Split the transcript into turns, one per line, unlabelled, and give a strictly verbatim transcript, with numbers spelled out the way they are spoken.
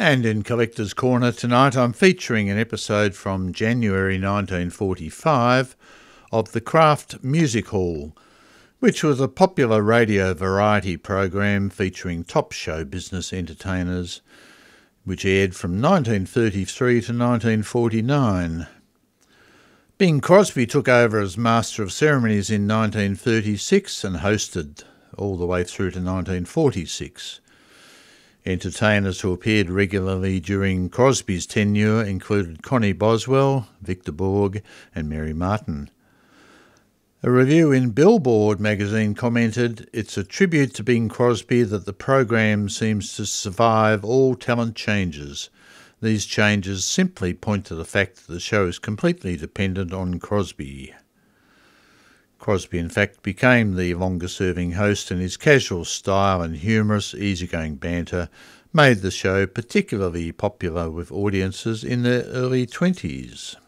And in Collector's Corner tonight, I'm featuring an episode from January nineteen forty-five of The Kraft Music Hall, which was a popular radio variety program featuring top show business entertainers, which aired from nineteen thirty-three to nineteen forty-nine. Bing Crosby took over as Master of Ceremonies in nineteen thirty-six and hosted all the way through to nineteen forty-six. Entertainers who appeared regularly during Crosby's tenure included Connie Boswell, Victor Borg and Mary Martin. A review in Billboard magazine commented, "It's a tribute to Bing Crosby that the program seems to survive all talent changes. These changes simply point to the fact that the show is completely dependent on Crosby." Crosby, in fact, became the longer-serving host, and his casual style and humorous, easygoing banter made the show particularly popular with audiences in their early twenties.